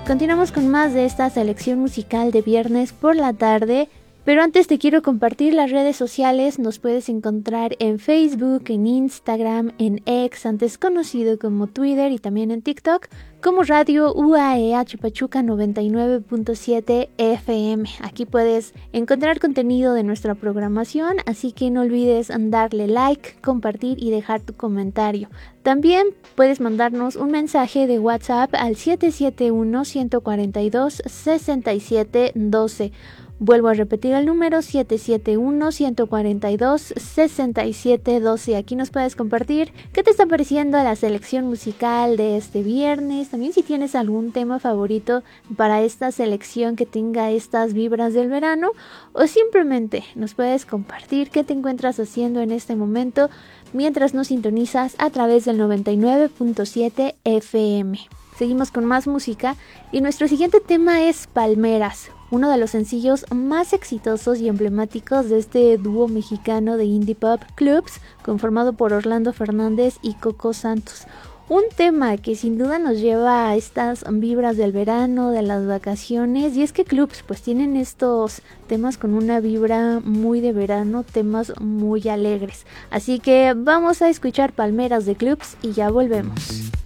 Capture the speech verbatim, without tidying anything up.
Continuamos con más de esta selección musical de viernes por la tarde. Pero antes te quiero compartir las redes sociales. Nos puedes encontrar en Facebook, en Instagram, en X, antes conocido como Twitter, y también en TikTok, como Radio U A E H Pachuca noventa y nueve punto siete F M. Aquí puedes encontrar contenido de nuestra programación, así que no olvides darle like, compartir y dejar tu comentario. También puedes mandarnos un mensaje de WhatsApp al siete siete uno, uno cuatro dos, seis siete uno dos. Vuelvo a repetir el número siete siete uno, uno cuatro dos, seis siete uno dos. Aquí nos puedes compartir qué te está pareciendo la selección musical de este viernes. También si tienes algún tema favorito para esta selección que tenga estas vibras del verano, o simplemente nos puedes compartir qué te encuentras haciendo en este momento mientras nos sintonizas a través del noventa y nueve punto siete F M. Seguimos con más música y nuestro siguiente tema es Palmeras, uno de los sencillos más exitosos y emblemáticos de este dúo mexicano de indie pop Clubs, conformado por Orlando Fernández y Coco Santos. Un tema que sin duda nos lleva a estas vibras del verano, de las vacaciones, y es que Clubs pues tienen estos temas con una vibra muy de verano, temas muy alegres. Así que vamos a escuchar Palmeras de Clubs y ya volvemos.